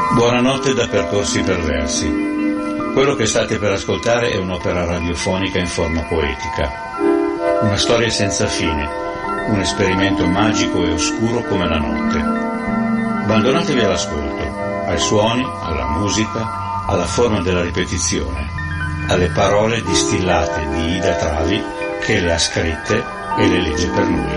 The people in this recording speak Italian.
Buonanotte da Percorsi Perversi. Quello che state per ascoltare è un'opera radiofonica in forma poetica. Una storia senza fine, un esperimento magico e oscuro come la notte. Abbandonatevi all'ascolto, ai suoni, alla musica, alla forma della ripetizione, alle parole distillate di Ida Travi che le ha scritte e le legge per noi.